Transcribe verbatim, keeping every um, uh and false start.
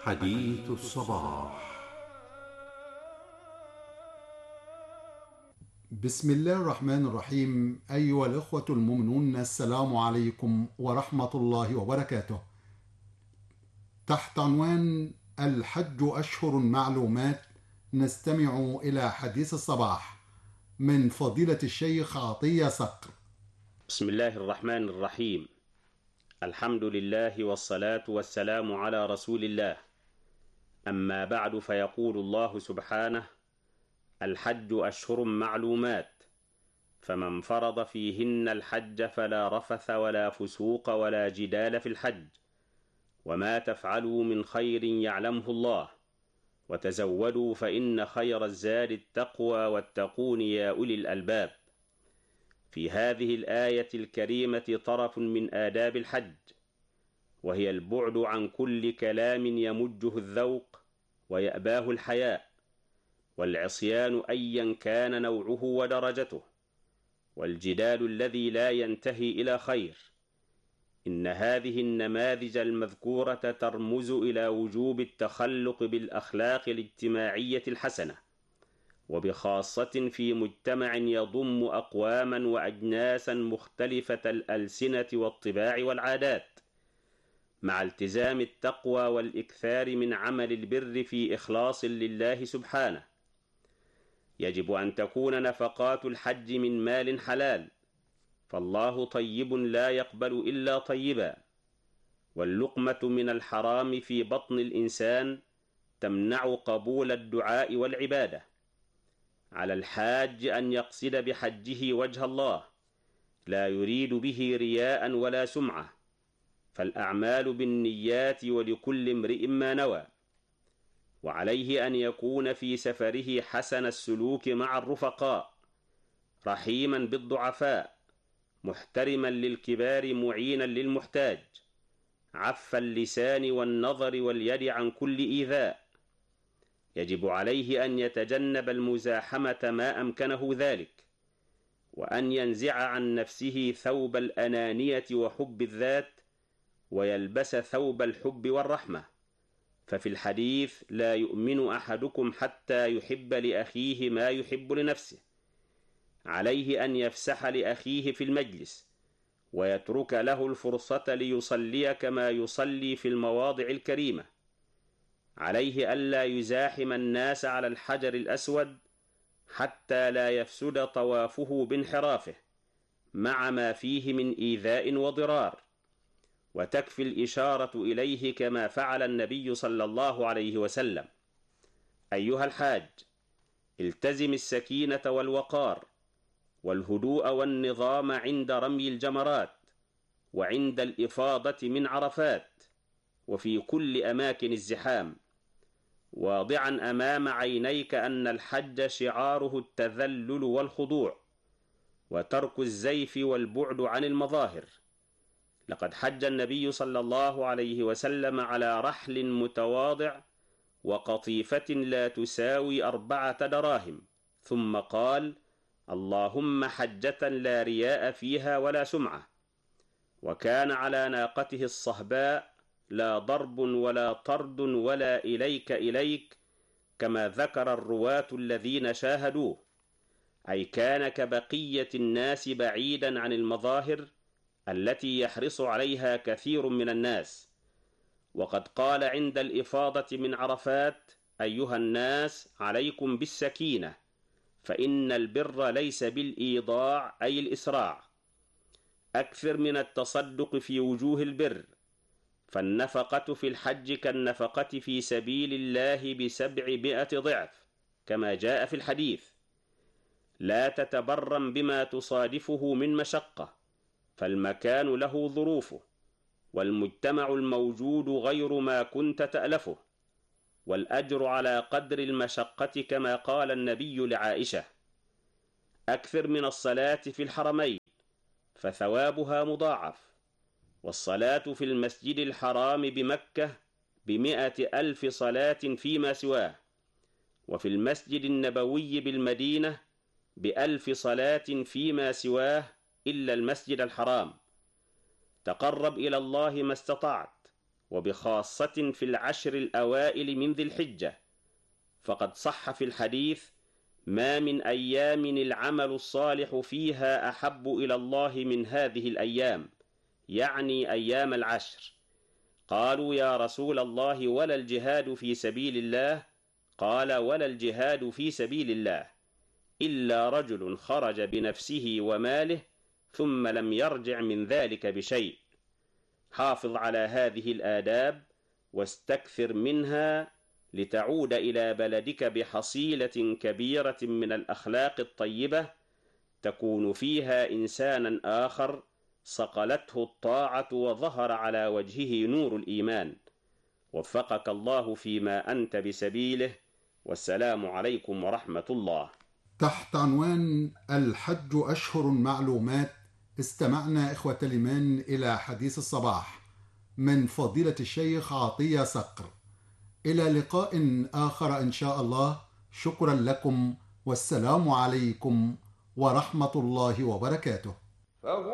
حديث الصباح. بسم الله الرحمن الرحيم. أيها الإخوة المؤمنون، السلام عليكم ورحمة الله وبركاته. تحت عنوان الحج أشهر معلومات نستمع إلى حديث الصباح من فضيلة الشيخ عطية صقر. بسم الله الرحمن الرحيم. الحمد لله والصلاة والسلام على رسول الله. أما بعد، فيقول الله سبحانه: الحج أشهر معلومات، فمن فرض فيهن الحج فلا رفث ولا فسوق ولا جدال في الحج، وما تفعلوا من خير يعلمه الله، وتزودوا فإن خير الزاد التقوى واتقون يا أولي الألباب. في هذه الآية الكريمة طرف من آداب الحج، وهي البعد عن كل كلام يمجه الذوق ويأباه الحياء، والعصيان أيا كان نوعه ودرجته، والجدال الذي لا ينتهي إلى خير. إن هذه النماذج المذكورة ترمز إلى وجوب التخلق بالأخلاق الاجتماعية الحسنة، وبخاصة في مجتمع يضم أقواما وأجناسا مختلفة الألسنة والطباع والعادات، مع التزام التقوى والإكثار من عمل البر في إخلاص لله سبحانه. يجب أن تكون نفقات الحج من مال حلال، فالله طيب لا يقبل إلا طيبا، واللقمة من الحرام في بطن الإنسان تمنع قبول الدعاء والعبادة. على الحاج أن يقصد بحجه وجه الله، لا يريد به رياء ولا سمعة، فالأعمال بالنيات ولكل امرئ ما نوى. وعليه أن يكون في سفره حسن السلوك مع الرفقاء، رحيما بالضعفاء، محترما للكبار، معينا للمحتاج، عف اللسان والنظر واليد عن كل إيذاء. يجب عليه أن يتجنب المزاحمة ما أمكنه ذلك، وأن ينزع عن نفسه ثوب الأنانية وحب الذات، ويلبس ثوب الحب والرحمة. ففي الحديث: لا يؤمن أحدكم حتى يحب لأخيه ما يحب لنفسه. عليه أن يفسح لأخيه في المجلس، ويترك له الفرصة ليصلي كما يصلي في المواضع الكريمة. عليه ألا يزاحم الناس على الحجر الأسود حتى لا يفسد طوافه بانحرافه، مع ما فيه من إيذاء وضرار. وتكفي الإشارة إليه كما فعل النبي صلى الله عليه وسلم. أيها الحاج، التزم السكينة والوقار والهدوء والنظام عند رمي الجمرات، وعند الإفاضة من عرفات، وفي كل أماكن الزحام، واضعا أمام عينيك أن الحج شعاره التذلل والخضوع، وترك الزيف والبعد عن المظاهر. لقد حج النبي صلى الله عليه وسلم على رحل متواضع وقطيفة لا تساوي أربعة دراهم، ثم قال: اللهم حجة لا رياء فيها ولا سمعة. وكان على ناقته الصهباء، لا ضرب ولا طرد ولا إليك إليك، كما ذكر الرواة الذين شاهدوه، أي كان كبقية الناس بعيدا عن المظاهر التي يحرص عليها كثير من الناس. وقد قال عند الإفاضة من عرفات: أيها الناس، عليكم بالسكينة، فإن البر ليس بالإيضاع أي الإسراع. أكثر من التصدق في وجوه البر، فالنفقة في الحج كالنفقة في سبيل الله بسبعمائة ضعف، كما جاء في الحديث. لا تتبرم بما تصادفه من مشقة، فالمكان له ظروفه، والمجتمع الموجود غير ما كنت تألفه، والأجر على قدر المشقة، كما قال النبي لعائشة: أكثر من الصلاة في الحرمين، فثوابها مضاعف. والصلاة في المسجد الحرام بمكة بمئة ألف صلاة فيما سواه، وفي المسجد النبوي بالمدينة بألف صلاة فيما سواه إلا المسجد الحرام. تقرب إلى الله ما استطعت، وبخاصة في العشر الأوائل من ذي الحجة، فقد صح في الحديث: ما من أيام العمل الصالح فيها أحب إلى الله من هذه الأيام، يعني أيام العشر. قالوا: يا رسول الله، ولا الجهاد في سبيل الله؟ قال: ولا الجهاد في سبيل الله إلا رجل خرج بنفسه وماله ثم لم يرجع من ذلك بشيء. حافظ على هذه الآداب واستكثر منها لتعود إلى بلدك بحصيلة كبيرة من الأخلاق الطيبة، تكون فيها إنسانا آخر صقلته الطاعة وظهر على وجهه نور الإيمان. وفقك الله فيما أنت بسبيله، والسلام عليكم ورحمة الله. تحت عنوان الحج أشهر معلومات، استمعنا إخوة الإيمان إلى حديث الصباح من فضيلة الشيخ عطية صقر. إلى لقاء آخر إن شاء الله. شكرا لكم، والسلام عليكم ورحمة الله وبركاته.